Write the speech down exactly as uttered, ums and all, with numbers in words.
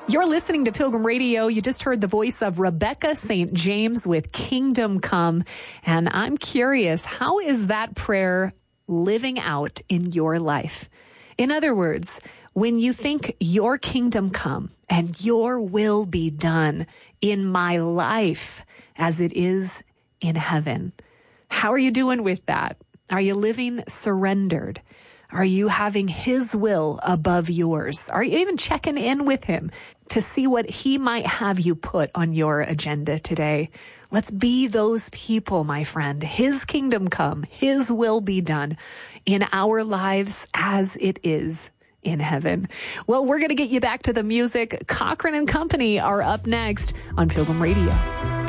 You're listening to Pilgrim Radio. You just heard the voice of Rebecca Saint James with Kingdom Come. And I'm curious, how is that prayer living out in your life? In other words, when you think your kingdom come and your will be done in my life as it is in heaven, how are you doing with that? Are you living surrendered? Are you having his will above yours? Are you even checking in with him to see what he might have you put on your agenda today? Let's be those people, my friend. His kingdom come, his will be done in our lives as it is in heaven. Well, we're going to get you back to the music. Cochran and Company are up next on Pilgrim Radio.